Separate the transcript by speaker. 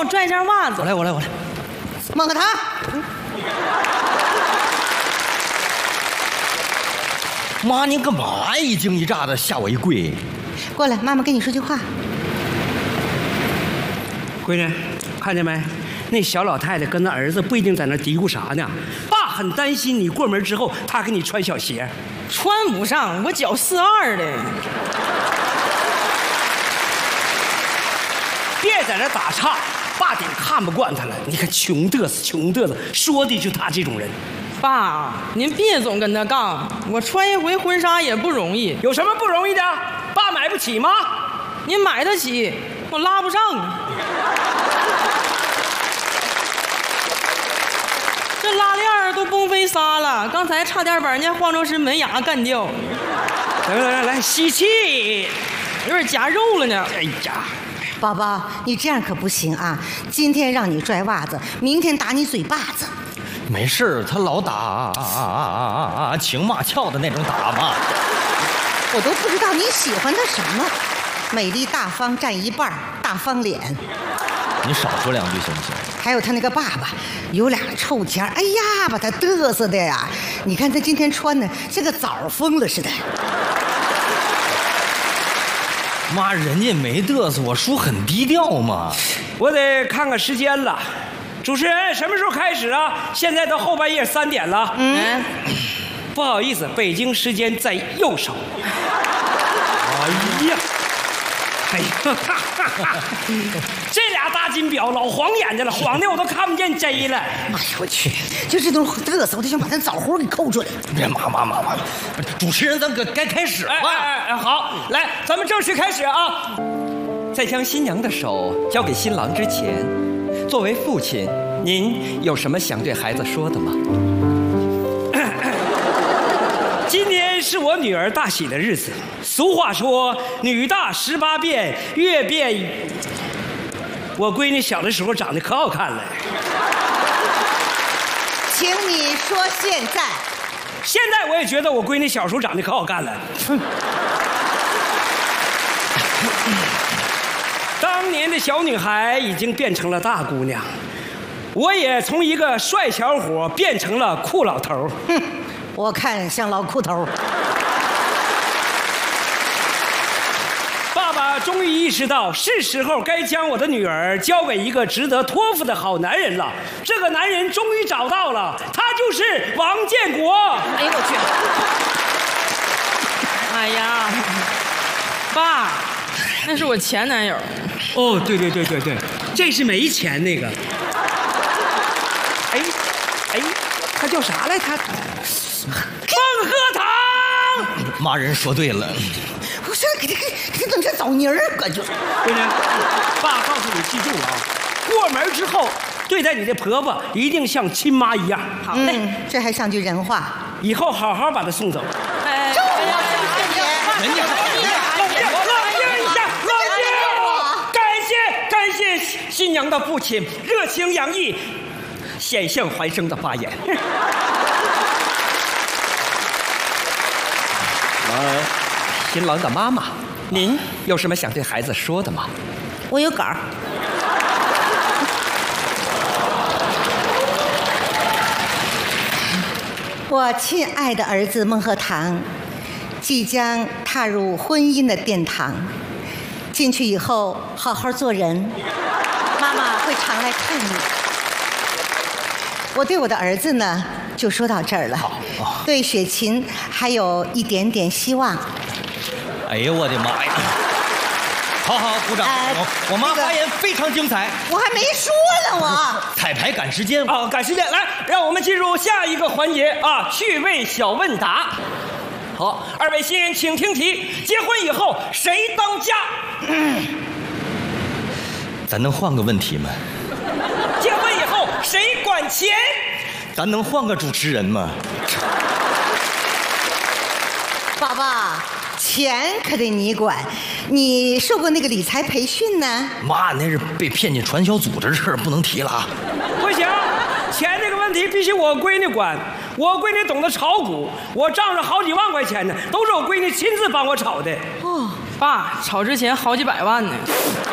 Speaker 1: 拽一下袜子。
Speaker 2: 我来。
Speaker 3: 孟鹤堂，
Speaker 2: 妈，您干嘛一惊一乍的吓我一跪？
Speaker 3: 过来，妈妈跟你说句话。
Speaker 4: 闺女，看见没？那小老太太跟那儿子不一定在那嘀咕啥呢。爸很担心你过门之后，他给你穿小鞋，
Speaker 1: 穿不上，我脚4.2的。
Speaker 4: 别在那打岔，爸顶看不惯他了。你看穷嘚瑟，说的就他这种人。
Speaker 1: 爸，您别总跟他杠，我穿一回婚纱也不容易。
Speaker 4: 有什么不容易的？爸买不起吗？
Speaker 1: 您买得起，我拉不上啊。这拉链都崩飞仨了，刚才差点把人家化妆师门牙干掉。
Speaker 4: 来，吸气，
Speaker 1: 有点夹肉了呢。
Speaker 4: 哎呀，
Speaker 3: 宝宝，你这样可不行啊！今天让你拽袜子，明天打你嘴巴子。
Speaker 2: 没事，他老打情骂俏的那种打嘛。
Speaker 3: 我都不知道你喜欢他什么，美丽大方占一半，大方脸。
Speaker 2: 你少说2句行不行？
Speaker 3: 还有他那个爸爸，有俩臭钱，哎呀，把他嘚瑟的呀！你看他今天穿的像个枣疯了似的。
Speaker 2: 妈，人家没嘚瑟，我叔很低调嘛。
Speaker 4: 我得看看时间了。主持人，什么时候开始啊？现在都后半夜3点了。不好意思，北京时间在右手。哎呀，这俩大金表老晃眼睛了，晃的我都看不见贼了。
Speaker 3: 哎呀，我去，就这种嘚瑟，我就想把他枣核给扣住了。
Speaker 2: 别妈，主持人，咱该开始了。
Speaker 5: 好，来，咱们正式开始啊！在将新娘的手交给新郎之前，作为父亲，您有什么想对孩子说的吗？
Speaker 4: 今天是我女儿大喜的日子，俗话说女大18变，越变。我闺女小的时候长得可好看了。
Speaker 3: 请你说现在。
Speaker 4: 现在我也觉得我闺女小时候长得可好看了。当年的小女孩已经变成了大姑娘，我也从一个帅小伙变成了酷老头。
Speaker 3: 哼，我看像老裤头。
Speaker 4: 爸爸终于意识到，是时候该将我的女儿交给一个值得托付的好男人了。这个男人终于找到了，他就是王建国。
Speaker 1: 哎呦我去！哎呀，爸，那是我前男友。
Speaker 4: 哦，对，这是没钱那个。哎，他叫啥来？他孟鹤堂。
Speaker 2: 妈，人说对了。
Speaker 3: 我说给他整成枣泥儿，可就。
Speaker 4: 闺女，爸告诉你，记住了啊，过门之后对待你的婆婆一定像亲妈一样。
Speaker 1: 好嘞，
Speaker 3: 这还像句人话。
Speaker 4: 以后好好把她送走。
Speaker 1: 哎，
Speaker 3: 就我
Speaker 2: 人家
Speaker 5: 感谢新娘的父亲热情洋溢、险象环生的发言。新郎的妈妈，您有什么想对孩子说的吗？
Speaker 3: 我有稿儿。我亲爱的儿子孟鹤堂，即将踏入婚姻的殿堂。进去以后，好好做人，妈妈会常来看你。我对我的儿子呢，就说到这儿了。对雪琴还有一点点希望。
Speaker 2: 哎呦我的妈呀！好，鼓掌！我妈发言非常精彩。
Speaker 3: 我还没说呢，我
Speaker 2: 彩排赶时间。
Speaker 5: 好，赶时间，来，让我们进入下一个环节啊，趣味小问答。好，二位新人请听题：结婚以后谁当家？
Speaker 2: 咱能换个问题吗？
Speaker 5: 结婚以后谁管钱？
Speaker 2: 咱能换个主持人吗？
Speaker 3: 宝宝，钱可得你管。你受过那个理财培训呢？
Speaker 2: 妈，那是被骗进传销组织的事儿，不能提了啊。
Speaker 4: 不行，钱这个问题必须我闺女管。我闺女懂得炒股，我账上好几万块钱呢，都是我闺女亲自帮我炒的。
Speaker 1: 哦，爸，炒之前好几百万呢。